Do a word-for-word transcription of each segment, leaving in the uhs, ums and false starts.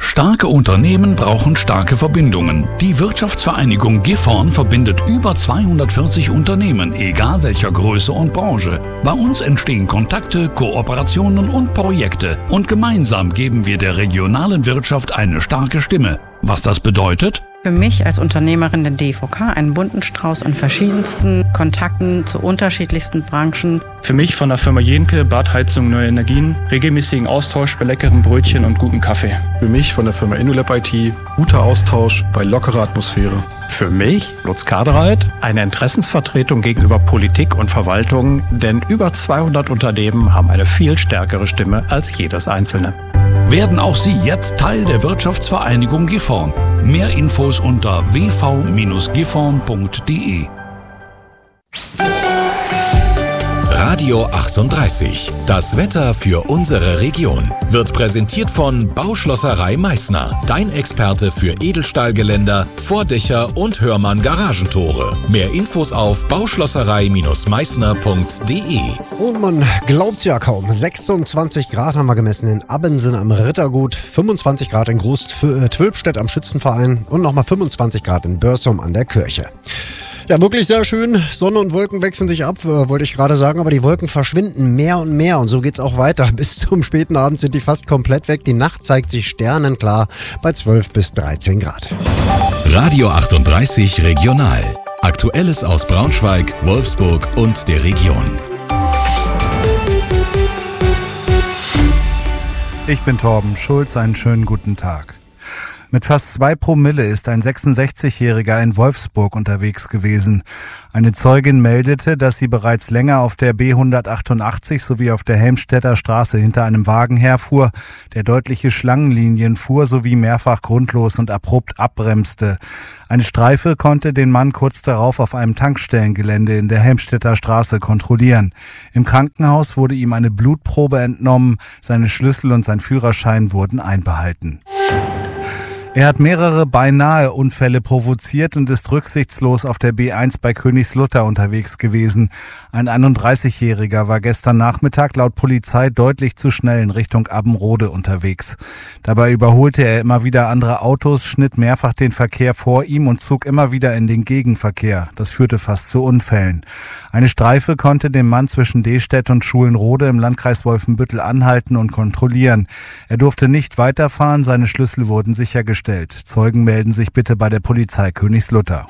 Starke Unternehmen brauchen starke Verbindungen. Die Wirtschaftsvereinigung Gifhorn verbindet über zweihundertvierzig Unternehmen, egal welcher Größe und Branche. Bei uns entstehen Kontakte, Kooperationen und Projekte. Und gemeinsam geben wir der regionalen Wirtschaft eine starke Stimme. Was das bedeutet? Für mich als Unternehmerin der D V K einen bunten Strauß an verschiedensten Kontakten zu unterschiedlichsten Branchen. Für mich von der Firma Jenke, Badheizung Neue Energien, regelmäßigen Austausch bei leckeren Brötchen und gutem Kaffee. Für mich von der Firma InnoLab I T, guter Austausch bei lockerer Atmosphäre. Für mich, Lutz Kadereit, eine Interessensvertretung gegenüber Politik und Verwaltung, denn über zweihundert Unternehmen haben eine viel stärkere Stimme als jedes einzelne. Werden auch Sie jetzt Teil der Wirtschaftsvereinigung Gifhorn. Mehr Infos unter w v Bindestrich gifhorn punkt d e. Radio achtunddreißig. Das Wetter für unsere Region wird präsentiert von Bauschlosserei Meißner. Dein Experte für Edelstahlgeländer, Vordächer und Hörmann Garagentore. Mehr Infos auf bauschlosserei Meißner punkt d e. Und man glaubt's ja kaum. sechsundzwanzig Grad haben wir gemessen in Abbensen am Rittergut, fünfundzwanzig Grad in Groß-Twülpstedt am Schützenverein und nochmal fünfundzwanzig Grad in Börsum an der Kirche. Ja, wirklich sehr schön. Sonne und Wolken wechseln sich ab, äh, wollte ich gerade sagen, aber die Wolken verschwinden mehr und mehr und so geht's auch weiter. Bis zum späten Abend sind die fast komplett weg. Die Nacht zeigt sich sternenklar bei zwölf bis dreizehn Grad. Radio achtunddreißig Regional. Aktuelles aus Braunschweig, Wolfsburg und der Region. Ich bin Torben Schulz, einen schönen guten Tag. Mit fast zwei Promille ist ein sechsundsechzigjähriger in Wolfsburg unterwegs gewesen. Eine Zeugin meldete, dass sie bereits länger auf der B hundertachtundachtzig sowie auf der Helmstedter Straße hinter einem Wagen herfuhr, der deutliche Schlangenlinien fuhr sowie mehrfach grundlos und abrupt abbremste. Eine Streife konnte den Mann kurz darauf auf einem Tankstellengelände in der Helmstedter Straße kontrollieren. Im Krankenhaus wurde ihm eine Blutprobe entnommen, seine Schlüssel und sein Führerschein wurden einbehalten. Er hat mehrere beinahe Unfälle provoziert und ist rücksichtslos auf der B eins bei Königslutter unterwegs gewesen. Ein einunddreißigjähriger war gestern Nachmittag laut Polizei deutlich zu schnell in Richtung Abbenrode unterwegs. Dabei überholte er immer wieder andere Autos, schnitt mehrfach den Verkehr vor ihm und zog immer wieder in den Gegenverkehr. Das führte fast zu Unfällen. Eine Streife konnte den Mann zwischen Destedt und Schulenrode im Landkreis Wolfenbüttel anhalten und kontrollieren. Er durfte nicht weiterfahren, seine Schlüssel wurden sichergestellt. Zeugen melden sich bitte bei der Polizei Königslutter.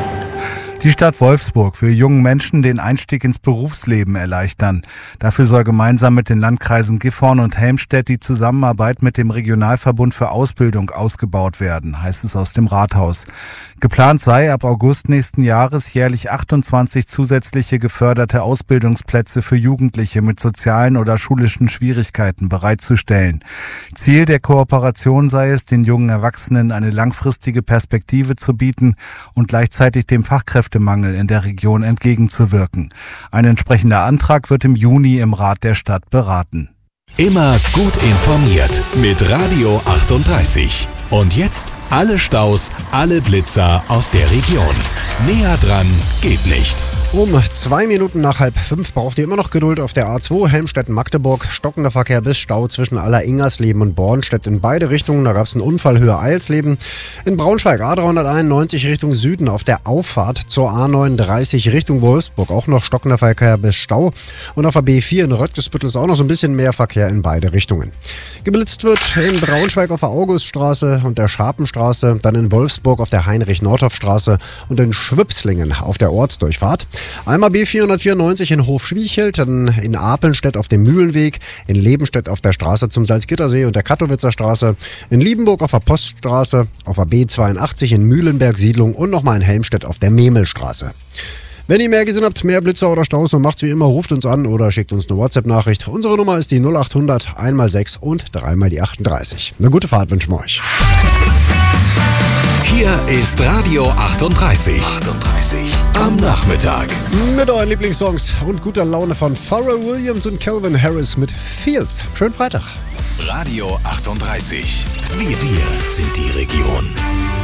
Die Stadt Wolfsburg will jungen Menschen den Einstieg ins Berufsleben erleichtern. Dafür soll gemeinsam mit den Landkreisen Gifhorn und Helmstedt die Zusammenarbeit mit dem Regionalverbund für Ausbildung ausgebaut werden, heißt es aus dem Rathaus. Geplant sei, ab August nächsten Jahres jährlich achtundzwanzig zusätzliche geförderte Ausbildungsplätze für Jugendliche mit sozialen oder schulischen Schwierigkeiten bereitzustellen. Ziel der Kooperation sei es, den jungen Erwachsenen eine langfristige Perspektive zu bieten und gleichzeitig dem Fachkräftemangel in der Region entgegenzuwirken. Ein entsprechender Antrag wird im Juni im Rat der Stadt beraten. Immer gut informiert mit Radio achtunddreißig. Und jetzt alle Staus, alle Blitzer aus der Region. Näher dran geht nicht. Um zwei Minuten nach halb fünf braucht ihr immer noch Geduld auf der A zwei Helmstedt-Magdeburg. Stockender Verkehr bis Stau zwischen Aller-Ingersleben und Bornstedt in beide Richtungen. Da gab es einen Unfall Höhe Eilsleben. In Braunschweig A dreihunderteinundneunzig Richtung Süden auf der Auffahrt zur A neununddreißig Richtung Wolfsburg. Auch noch stockender Verkehr bis Stau. Und auf der B vier in Röttgesbüttel ist auch noch so ein bisschen mehr Verkehr in beide Richtungen. Geblitzt wird in Braunschweig auf der Auguststraße und der Scharpenstraße. Dann in Wolfsburg auf der Heinrich-Nordhoff-Straße und in Schwipslingen auf der Ortsdurchfahrt. Einmal B vierhundertvierundneunzig in Hofschwiechelt, dann in Apelnstedt auf dem Mühlenweg, in Lebenstedt auf der Straße zum Salzgittersee und der Kattowitzer Straße, in Liebenburg auf der Poststraße, auf der B zweiundachtzig in Mühlenberg-Siedlung und nochmal in Helmstedt auf der Memelstraße. Wenn ihr mehr gesehen habt, mehr Blitzer oder Staus, so macht's wie immer, ruft uns an oder schickt uns eine WhatsApp-Nachricht. Unsere Nummer ist die null achthundert einmal sechs und dreimal die achtunddreißig. Eine gute Fahrt wünschen wir euch. Hier ist Radio achtunddreißig. achtunddreißig am Nachmittag. Mit euren Lieblingssongs und guter Laune von Pharrell Williams und Calvin Harris mit Fields. Schönen Freitag. Radio achtunddreißig. Wir, wir sind die Region.